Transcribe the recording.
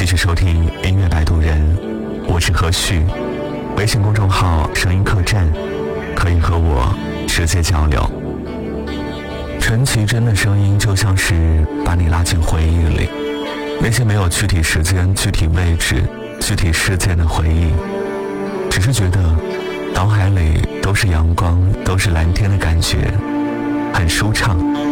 继续收听音乐摆渡人，我是何旭。微信公众号声音客栈，可以和我直接交流。陈绮贞的声音就像是把你拉进回忆里，那些没有具体时间、具体位置、具体事件的回忆，只是觉得脑海里都是阳光，都是蓝天的感觉，很舒畅。